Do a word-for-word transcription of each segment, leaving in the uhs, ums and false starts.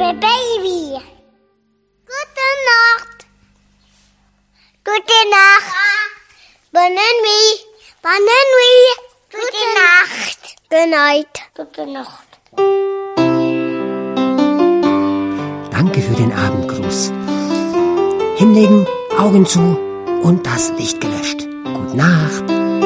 Baby. Gute Nacht. Gute Nacht. Bonne nuit. Bonne nuit. Gute Nacht. Good night. Gute Nacht. Danke für den Abendgruß. Hinlegen, Augen zu und das Licht gelöscht. Gute Nacht.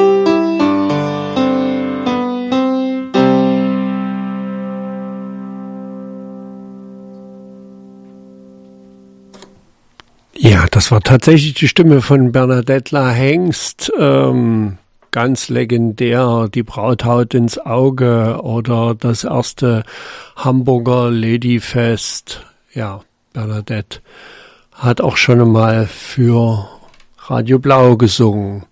Ja, das war tatsächlich die Stimme von Bernadette Hengst, ähm, ganz legendär, die Brauthaut ins Auge oder das erste Hamburger Ladyfest. Ja, Bernadette hat auch schon einmal für Radio Blau gesungen.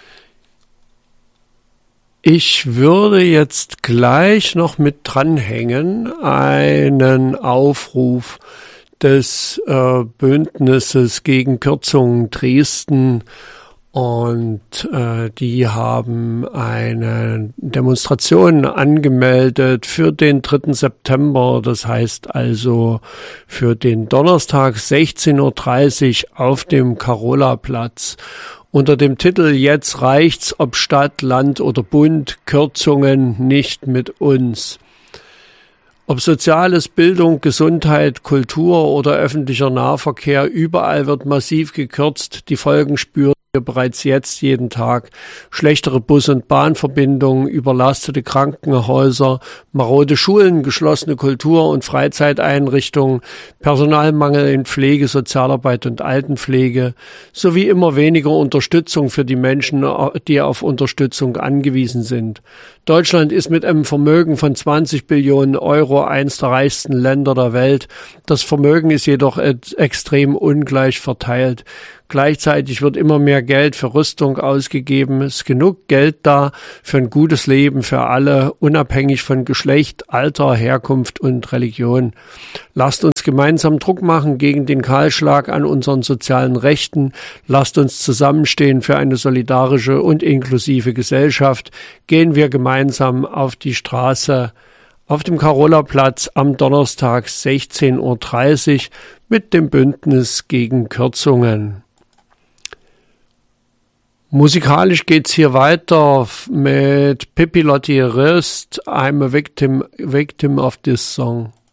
Ich würde jetzt gleich noch mit dranhängen einen Aufruf des äh, Bündnisses gegen Kürzungen Dresden, und äh, die haben eine Demonstration angemeldet für den dritten September, das heißt also für den Donnerstag sechzehn Uhr dreißig auf dem Carolaplatz. Unter dem Titel "Jetzt reicht's, ob Stadt, Land oder Bund, Kürzungen nicht mit uns". Ob Soziales, Bildung, Gesundheit, Kultur oder öffentlicher Nahverkehr, überall wird massiv gekürzt. Die Folgen spüren wir bereits jetzt jeden Tag. Schlechtere Bus- und Bahnverbindungen, überlastete Krankenhäuser, marode Schulen, geschlossene Kultur- und Freizeiteinrichtungen, Personalmangel in Pflege, Sozialarbeit und Altenpflege, sowie immer weniger Unterstützung für die Menschen, die auf Unterstützung angewiesen sind. Deutschland ist mit einem Vermögen von zwanzig Billionen Euro eines der reichsten Länder der Welt. Das Vermögen ist jedoch extrem ungleich verteilt. Gleichzeitig wird immer mehr Geld für Rüstung ausgegeben. Es ist genug Geld da für ein gutes Leben für alle, unabhängig von Geschlecht, Alter, Herkunft und Religion. Lasst uns gemeinsam Druck machen gegen den Kahlschlag an unseren sozialen Rechten. Lasst uns zusammenstehen für eine solidarische und inklusive Gesellschaft. Gehen wir gemeinsam auf die Straße auf dem Carolaplatz am Donnerstag sechzehn Uhr dreißig mit dem Bündnis gegen Kürzungen. Musikalisch geht's hier weiter mit Pippi Lotti Rist, I'm a victim, victim of this song.